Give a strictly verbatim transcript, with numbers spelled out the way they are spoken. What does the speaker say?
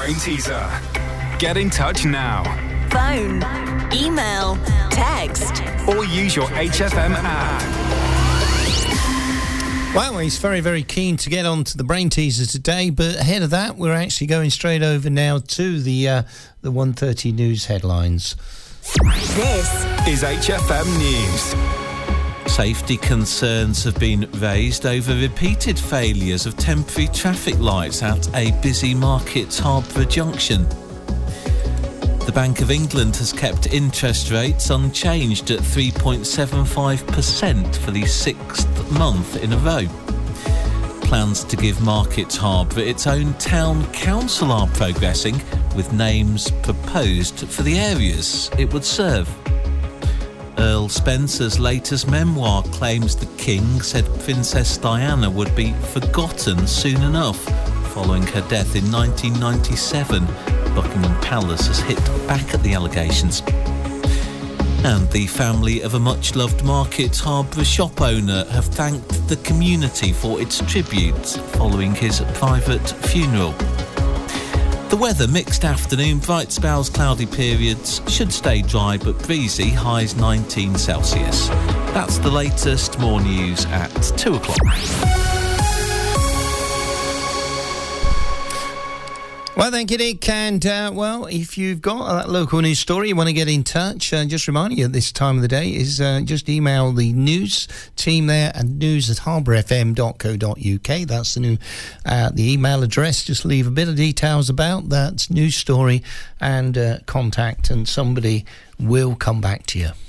Brain Teaser. Get in touch now. Phone, email, text, or use your H F M app. Well, he's very, very keen to get on to the Brain Teaser today, but ahead of that, we're actually going straight over now to the uh, the one thirty news headlines. This is H F M News. Safety concerns have been raised over repeated failures of temporary traffic lights at a busy Market Harborough junction. The Bank of England has kept interest rates unchanged at three point seven five percent for the sixth month in a row. Plans to give Market Harborough its own town council are progressing, with names proposed for the areas it would serve. Earl Spencer's latest memoir claims the King said Princess Diana would be forgotten soon enough. Following her death in nineteen ninety-seven, Buckingham Palace has hit back at the allegations. And the family of a much-loved Market Harborough shop owner have thanked the community for its tribute following his private funeral. The weather, mixed afternoon, bright spells, cloudy periods, should stay dry but breezy, highs nineteen Celsius. That's the latest, more news at two o'clock. Well, thank you, Nick. And, uh, well, if you've got that local news story, you want to get in touch, uh, just reminding you at this time of the day is uh, just email the news team there at news at harbour f m dot co dot u k. That's the new uh, the email address. Just leave a bit of details about that news story and uh, contact, and somebody will come back to you.